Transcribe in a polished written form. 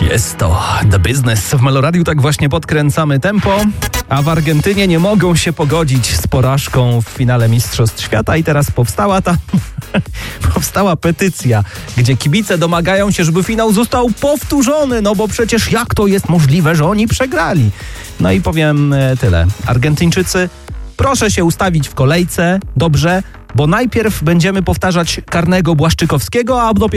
Jest to The Business. W Meloradiu tak właśnie podkręcamy tempo, a w Argentynie nie mogą się pogodzić z porażką w finale Mistrzostw Świata i teraz powstała petycja, gdzie kibice domagają się, żeby finał został powtórzony, no bo przecież jak to jest możliwe, że oni przegrali? No i powiem tyle. Argentyńczycy, proszę się ustawić w kolejce, dobrze? Bo najpierw będziemy powtarzać karnego Błaszczykowskiego, a dopiero